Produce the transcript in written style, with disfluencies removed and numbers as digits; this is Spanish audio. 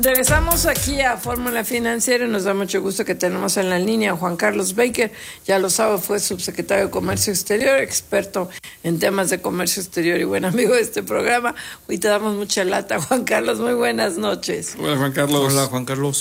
Regresamos aquí a Fórmula Financiera y nos da mucho gusto que tenemos en la línea a Juan Carlos Baker. Ya lo sabe, fue subsecretario de Comercio Exterior, experto en temas de comercio exterior y buen amigo de este programa. Hoy te damos mucha lata, Juan Carlos. Muy buenas noches. Hola, Juan Carlos. Hola, Juan Carlos.